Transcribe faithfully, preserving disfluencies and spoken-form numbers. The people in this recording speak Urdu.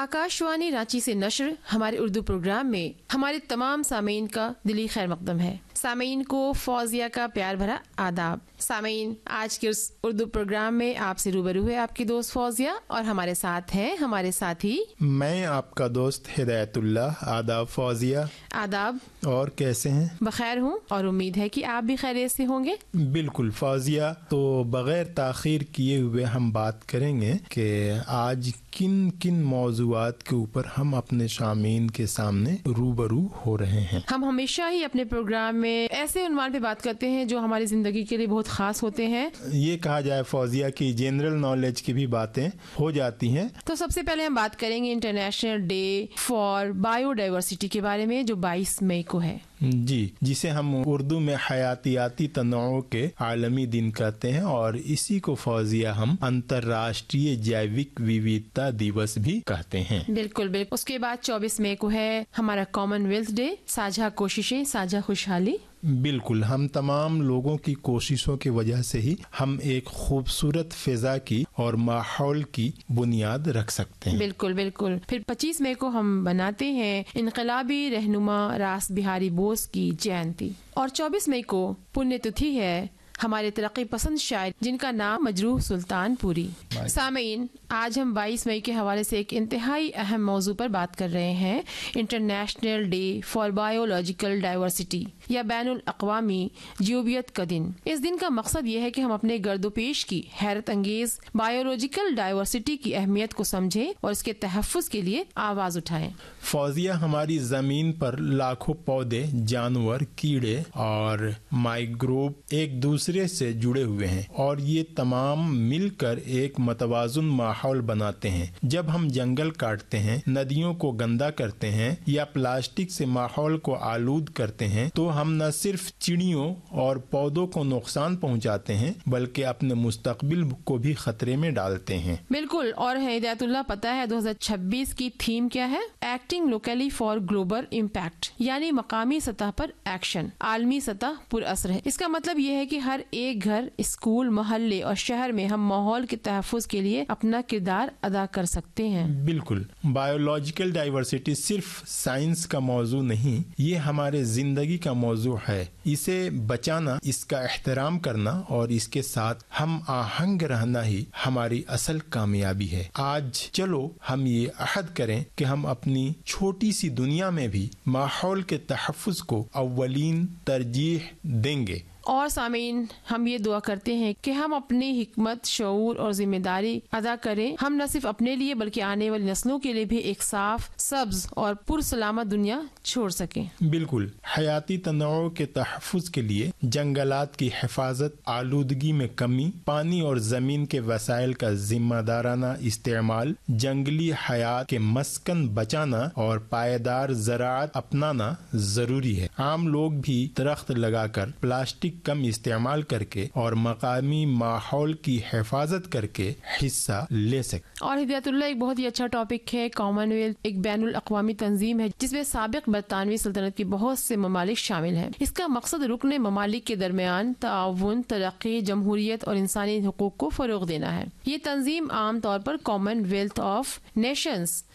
آکاشوانی رانچی سے نشر ہمارے اردو پروگرام میں ہمارے تمام سامعین کا دلی خیر مقدم ہے. سامعین کو فوزیہ کا پیار بھرا آداب. سامعین، آج کے اس اردو پروگرام میں آپ سے روبرو ہے آپ کی دوست فوزیہ، اور ہمارے ساتھ ہیں ہمارے ساتھی میں آپ کا دوست ہدایت اللہ. آداب فوزیہ. آداب. اور کیسے ہیں؟ بخیر ہوں اور امید ہے کہ آپ بھی خیریت سے ہوں گے. بالکل فوزیہ. تو بغیر تاخیر کیے ہوئے ہم بات کریں گے کہ آج کن کن موضوعات کے اوپر ہم اپنے سامعین کے سامنے روبرو ہو رہے ہیں. ہم ہمیشہ ہی اپنے پروگرام میں ایسے عنوان پہ بات کرتے ہیں جو ہماری زندگی کے لیے بہت خاص ہوتے ہیں. یہ کہا جائے فوزیہ کی جنرل نالج کی بھی باتیں ہو جاتی ہیں. تو سب سے پہلے ہم بات کریں گے international day for bio diversity کے بارے میں، جو بائیس مئی کو ہے. جی، جسے ہم اردو میں حیاتیاتی تنوع کے عالمی دن کہتے ہیں، اور اسی کو فوزیہ ہم انترراشٹریہ جیوک وویدتا دیوس بھی کہتے ہیں. بالکل بالکل. اس کے بعد چوبیس مئی کو ہے ہمارا کامن ویلتھ ڈے، ساجھا کوششیں ساجھا خوشحالی. بالکل. ہم تمام لوگوں کی کوششوں کی وجہ سے ہی ہم ایک خوبصورت فضا کی اور ماحول کی بنیاد رکھ سکتے ہیں. بالکل بالکل. پھر پچیس مئی کو ہم مناتے ہیں انقلابی رہنما راس بہاری بوس کی جینتی، اور چوبیس مئی کو پنیہ تتھی ہے ہمارے ترقی پسند شاعر جن کا نام مجروح سلطان پوری. سامعین، آج ہم بائیس مئی کے حوالے سے ایک انتہائی اہم موضوع پر بات کر رہے ہیں، international day for biological diversity یا بین الاقوامی جیوبیت کا دن. اس دن کا مقصد یہ ہے کہ ہم اپنے گرد و پیش کی حیرت انگیز بایولوجیکل ڈائیورسٹی کی اہمیت کو سمجھیں اور اس کے تحفظ کے لیے آواز اٹھائیں. فوزیہ، ہماری زمین پر لاکھوں پودے، جانور، کیڑے اور مائکروب ایک دوسرے سے جڑے ہوئے ہیں، اور یہ تمام مل کر ایک متوازن ماحول بناتے ہیں. جب ہم جنگل کاٹتے ہیں، ندیوں کو گندا کرتے ہیں یا پلاسٹک سے ماحول کو آلود کرتے ہیں تو ہم نہ صرف چڑیوں اور پودوں کو نقصان پہنچاتے ہیں بلکہ اپنے مستقبل کو بھی خطرے میں ڈالتے ہیں. بالکل. اور ہدایت اللہ، پتہ ہے دو ہزار چھبیس کی تھیم کیا ہے؟ Acting locally for global impact, یعنی مقامی سطح پر ایکشن عالمی سطح پر اثر ہے. اس کا مطلب یہ ہے کہ ہر ایک گھر، اسکول، محلے اور شہر میں ہم ماحول کے تحفظ کے لیے اپنا کردار ادا کر سکتے ہیں. بالکل. بایولوجیکل ڈائیورسٹی صرف سائنس کا موضوع نہیں، یہ ہمارے زندگی کا موضوع ہے. اسے بچانا، اس کا احترام کرنا اور اس کے ساتھ ہم آہنگ رہنا ہی ہماری اصل کامیابی ہے. آج چلو ہم یہ عہد کریں کہ ہم اپنی چھوٹی سی دنیا میں بھی ماحول کے تحفظ کو اولین ترجیح دیں گے. اور سامعین، ہم یہ دعا کرتے ہیں کہ ہم اپنی حکمت، شعور اور ذمہ داری ادا کریں. ہم نہ صرف اپنے لیے بلکہ آنے والی نسلوں کے لیے بھی ایک صاف، سبز اور پرسلامت دنیا چھوڑ سکیں. بالکل. حیاتی تنوع کے تحفظ کے لیے جنگلات کی حفاظت، آلودگی میں کمی، پانی اور زمین کے وسائل کا ذمہ دارانہ استعمال، جنگلی حیات کے مسکن بچانا اور پائیدار زراعت اپنانا ضروری ہے. عام لوگ بھی درخت لگا کر، پلاسٹک کم استعمال کر کے اور مقامی ماحول کی حفاظت کر کے حصہ لے سکتے. اور ہدایت اللہ، ایک بہت ہی اچھا ٹاپک ہے. کامن ویلتھ ایک بین الاقوامی تنظیم ہے جس میں سابق برطانوی سلطنت کی بہت سے ممالک شامل ہیں. اس کا مقصد رکن ممالک کے درمیان تعاون، ترقی، جمہوریت اور انسانی حقوق کو فروغ دینا ہے. یہ تنظیم عام طور پر کامن ویلتھ آف نیشنز